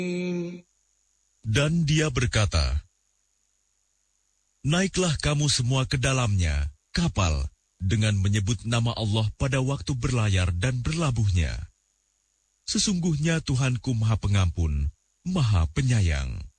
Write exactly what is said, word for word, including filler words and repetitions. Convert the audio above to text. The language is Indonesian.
Dan dia berkata, naiklah kamu semua ke dalamnya, kapal, dengan menyebut nama Allah pada waktu berlayar dan berlabuhnya. Sesungguhnya Tuhanku Maha Pengampun, Maha Penyayang.